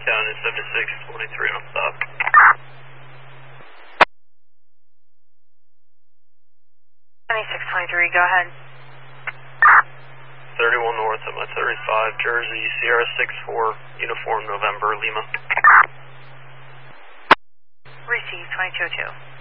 down in 7623 on stop. 7623, go ahead. 31 north of my 35, Jersey, Sierra 64, uniform November, Lima. Receive 2202.